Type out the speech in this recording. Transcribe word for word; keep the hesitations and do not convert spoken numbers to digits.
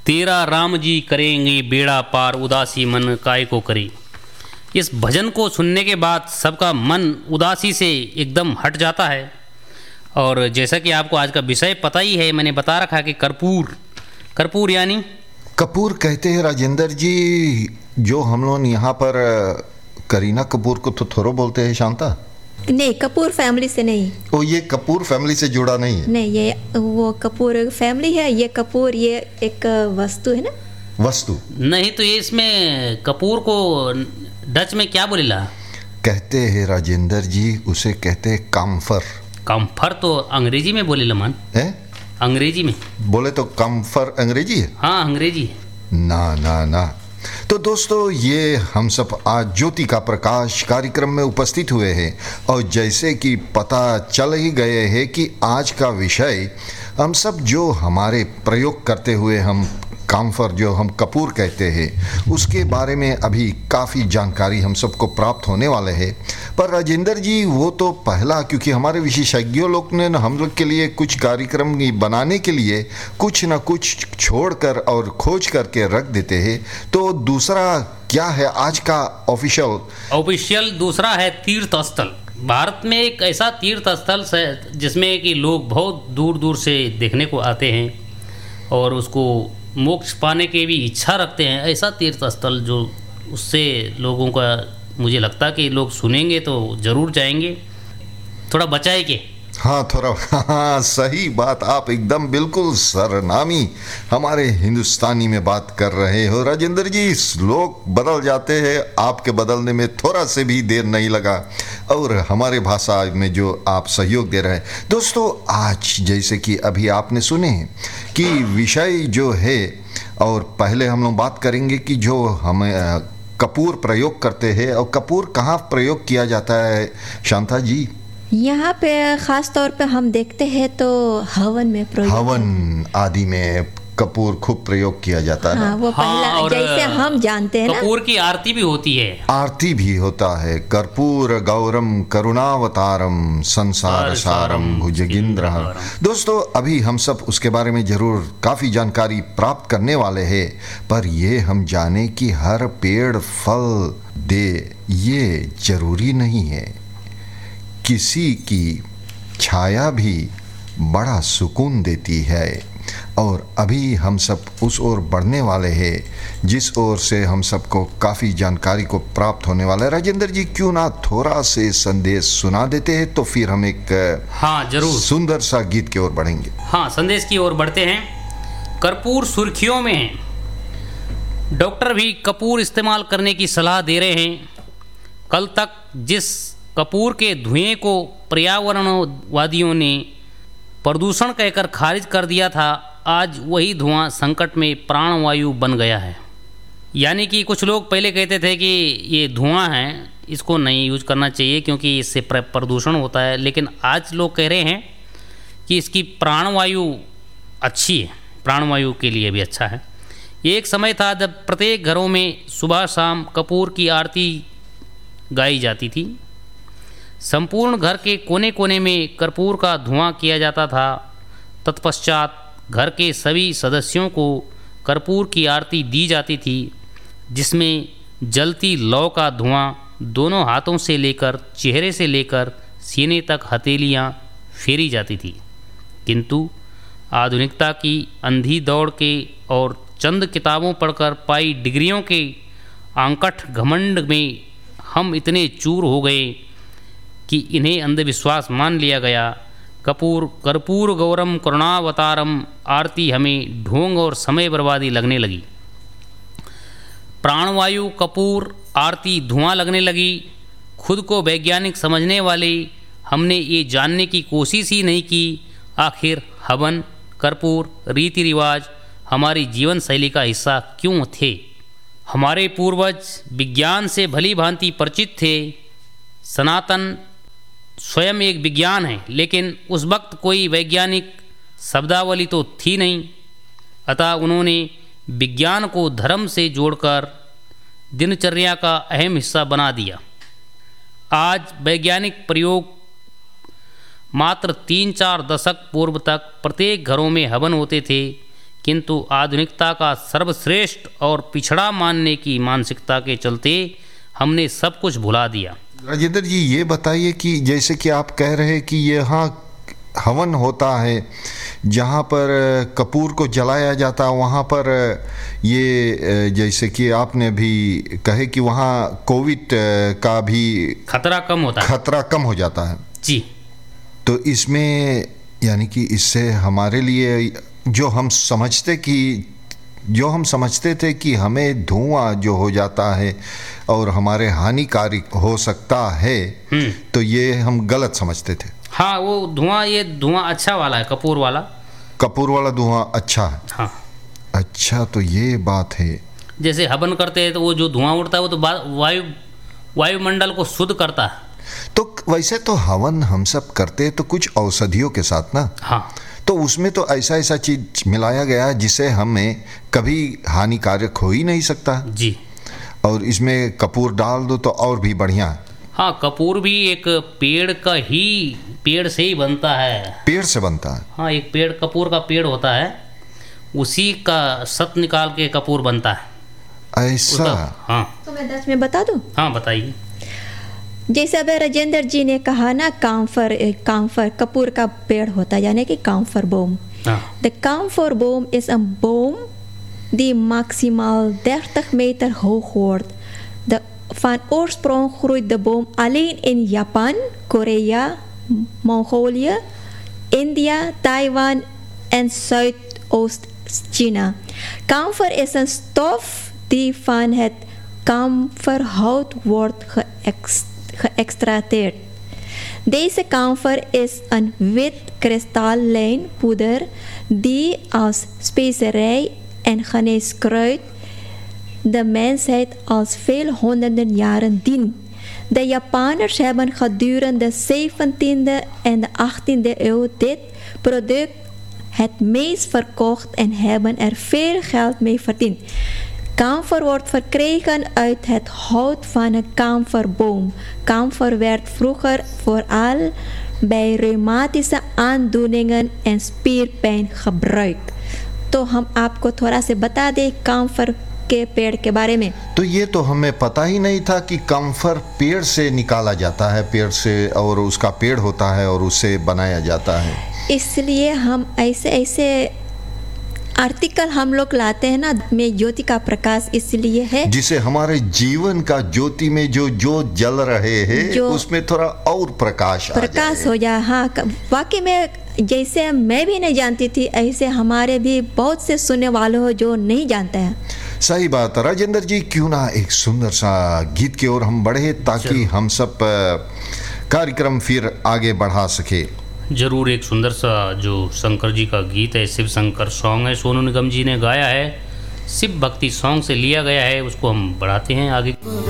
तेरा राम जी करेंगे बेड़ा पार, उदासी मन काय को करे। इस भजन को सुनने के बाद सबका मन उदासी से एकदम हट जाता है। और जैसा कि आपको आज का विषय पता ही है, मैंने बता रखा कि कर्पूर कर्पूर यानी कपूर कहते हैं राजेंद्र जी। जो हम लोग यहाँ पर करीना कपूर को तो थोड़ा बोलते हैं शांता। नहीं, कपूर फैमिली से नहीं। ओ, ये कपूर फैमिली से जुड़ा नहीं है। नहीं, ये वो कपूर फैमिली है। ये कपूर ये एक वस्तु है ना। वस्तु नहीं तो ये इसमें कपूर को डच में क्या बोलेला? कहते हैं राजेंद्र जी, उसे कहते हैं काम्फर। कम्फर तो अंग्रेजी में बोलेला मन है। अंग्रेजी में बोले तो कम्फर अंग्रेजी है। हाँ अंग्रेजी है। ना ना ना। तो दोस्तों, ये हम सब आज ज्योति का प्रकाश कार्यक्रम में उपस्थित हुए हैं और जैसे कि पता चल ही गए हैं कि आज का विषय हम सब जो हमारे प्रयोग करते हुए हम काम्फर जो हम कपूर कहते हैं उसके बारे में अभी काफ़ी जानकारी हम सबको प्राप्त होने वाले हैं। पर राजेंद्र जी, वो तो पहला, क्योंकि हमारे विशेषज्ञों लोग ने हम लोग के लिए कुछ कार्यक्रम बनाने के लिए कुछ ना कुछ छोड़कर और खोज करके रख देते हैं। तो दूसरा क्या है आज का ऑफिशियल? ऑफिशियल दूसरा है तीर्थ स्थल। भारत में एक ऐसा तीर्थ स्थल है जिसमें कि लोग बहुत दूर दूर से देखने को आते हैं और उसको मोक्ष पाने की भी इच्छा रखते हैं। ऐसा तीर्थ स्थल जो उससे लोगों का, मुझे लगता है कि लोग सुनेंगे तो ज़रूर जाएंगे। थोड़ा बचाए के। हाँ थोड़ा हाँ सही बात, आप एकदम बिल्कुल सरनामी हमारे हिंदुस्तानी में बात कर रहे हो राजेंद्र जी। लोग बदल जाते हैं, आपके बदलने में थोड़ा से भी देर नहीं लगा और हमारे भाषा में जो आप सहयोग दे रहे हैं। दोस्तों, आज जैसे कि अभी आपने सुने कि विषय जो है, और पहले हम लोग बात करेंगे कि जो हम कपूर प्रयोग करते हैं और कपूर कहाँ प्रयोग किया जाता है शांता जी? यहाँ पे खास तौर पे हम देखते हैं तो हवन में प्रयोग, हवन आदि में कपूर खूब प्रयोग किया जाता है। हाँ, वो पहला हाँ, जैसे हम जानते हैं ना, कपूर की आरती भी होती है। आरती भी होता है। कर्पूर गौरम करुणावतारम संसार सारम भुजगेंद्रहरम। दोस्तों, अभी हम सब उसके बारे में जरूर काफ़ी जानकारी प्राप्त करने वाले हैं, पर ये हम जाने कि हर पेड़ फल दे ये जरूरी नहीं है। किसी की छाया भी बड़ा सुकून देती है और अभी हम सब उस ओर बढ़ने वाले हैं जिस ओर से हम सबको काफ़ी जानकारी को प्राप्त होने वाला है। राजेंद्र जी, क्यों ना थोड़ा से संदेश सुना देते हैं, तो फिर हम एक हाँ जरूर सुंदर सा गीत की ओर बढ़ेंगे। हाँ, संदेश की ओर बढ़ते हैं। कर्पूर सुर्खियों में है। डॉक्टर भी कपूर इस्तेमाल करने की सलाह दे रहे हैं। कल तक जिस कपूर के धुएं को पर्यावरणवादियों ने प्रदूषण कहकर खारिज कर दिया था, आज वही धुआं संकट में प्राणवायु बन गया है। यानी कि कुछ लोग पहले कहते थे कि ये धुआं है, इसको नहीं यूज करना चाहिए क्योंकि इससे प्रदूषण होता है, लेकिन आज लोग कह रहे हैं कि इसकी प्राणवायु अच्छी है, प्राणवायु के लिए भी अच्छा है। ये एक समय था जब प्रत्येक घरों में सुबह शाम कपूर की आरती गाई जाती थी। संपूर्ण घर के कोने कोने में कर्पूर का धुआं किया जाता था। तत्पश्चात घर के सभी सदस्यों को कर्पूर की आरती दी जाती थी, जिसमें जलती लौ का धुआं दोनों हाथों से लेकर चेहरे से लेकर सीने तक हथेलियाँ फेरी जाती थी। किंतु आधुनिकता की अंधी दौड़ के और चंद किताबों पढ़कर पाई डिग्रियों के आंकठ घमंड में हम इतने चूर हो गए कि इन्हें अंधविश्वास मान लिया गया। कपूर कर्पूर गौरम करुणावतारम आरती हमें ढोंग और समय बर्बादी लगने लगी। प्राणवायु कपूर आरती धुआं लगने लगी। खुद को वैज्ञानिक समझने वाले हमने ये जानने की कोशिश ही नहीं की आखिर हवन कर्पूर रीति रिवाज हमारी जीवन शैली का हिस्सा क्यों थे। हमारे पूर्वज विज्ञान से भली भांति परिचित थे। सनातन स्वयं एक विज्ञान है, लेकिन उस वक्त कोई वैज्ञानिक शब्दावली तो थी नहीं, अतः उन्होंने विज्ञान को धर्म से जोड़कर दिनचर्या का अहम हिस्सा बना दिया। आज वैज्ञानिक प्रयोग मात्र तीन चार दशक पूर्व तक प्रत्येक घरों में हवन होते थे, किंतु आधुनिकता का सर्वश्रेष्ठ और पिछड़ा मानने की मानसिकता के चलते हमने सब कुछ भुला दिया। राजेंद्र जी, ये बताइए कि जैसे कि आप कह रहे हैं कि यहाँ हवन होता है, जहाँ पर कपूर को जलाया जाता है, वहाँ पर ये जैसे कि आपने भी कहे कि वहाँ कोविड का भी खतरा कम होता है, खतरा कम हो जाता है जी। तो इसमें यानी कि इससे हमारे लिए जो हम समझते कि जो हम समझते थे कि हमें धुआं जो हो जाता है और हमारे हानिकारक हो सकता है, तो ये हम गलत समझते थे। हाँ, वो धुआं, ये धुआं अच्छा वाला है, कपूर वाला कपूर वाला धुआं अच्छा है। हाँ, अच्छा, तो ये बात है। जैसे हवन करते हैं तो वो जो धुआं उड़ता है वो तो वायु वायुमंडल को शुद्ध करता है। तो वैसे तो हवन हम सब करते हैं तो कुछ औषधियों के साथ ना, हाँ, तो उसमें तो ऐसा ऐसा चीज मिलाया गया जिसे हमें कभी हानिकारक हो ही नहीं सकता जी। और इसमें कपूर डाल दो तो और भी बढ़िया। हाँ, कपूर भी एक पेड़ का ही पेड़ से ही बनता है, पेड़ से बनता है। हाँ, एक पेड़, कपूर का पेड़ होता है, उसी का सत निकाल के कपूर बनता है ऐसा। हाँ, तो मैं दस में बता दूं। हाँ, बताइए। जैसे अब राजेंद्र जी ने कहा ना, काम्फर काम्फर कपूर का पेड़ होता है, यानी कि काम्फर बोम। The काम्फर bomb is een boom die maximaal dertig meter hoog wordt. De, van oorsprong groeit de boom alleen in Japan, Korea, Mongolië, India, Taiwan en Zuidoost-China. Kamfer is een stof die van het kamferhout wordt geëxtraheerd. geëxtraheerd. Deze kamfer is een wit kristallijn poeder die als specerij en geneeskruid de mensheid als veel honderden jaren dient. De Japanners hebben gedurende de zeventiende en de achttiende eeuw dit product het meest verkocht en hebben er veel geld mee verdiend. Kamfer wordt verkregen uit het hout van een kamferboom. Kamfer werd vroeger vooral bij reumatische aandoeningen en spierpijn gebruikt. तो हम आपको थोड़ा से बता दें काम्फर के पेड़ के बारे में। तो ये तो हमें पता ही नहीं था कि काम्फर पेड़ से निकाला जाता है, पेड़ से, और उसका पेड़ होता है और उससे बनाया जाता है। इसलिए हम ऐसे ऐसे आर्टिकल हम लोग लाते हैं ना, में ज्योति का प्रकाश इसलिए है जिसे हमारे जीवन का ज्योति में जो जो जल रहे हैं उसमें थोड़ा और प्रकाश प्रकाश हो जाए। हाँ, वाकई में जैसे मैं भी नहीं जानती थी, ऐसे हमारे भी बहुत से सुनने वाले हो जो नहीं जानते हैं। सही बात। राजेंद्र जी, क्यों ना एक सुंदर सा गीत की ओर हम बढ़े ताकि हम सब कार्यक्रम फिर आगे बढ़ा सके। जरूर, एक सुंदर सा जो शंकर जी का गीत है, शिव शंकर सॉन्ग है, सोनू निगम जी ने गाया है, शिव भक्ति सॉन्ग से लिया गया है, उसको हम बढ़ाते हैं आगे।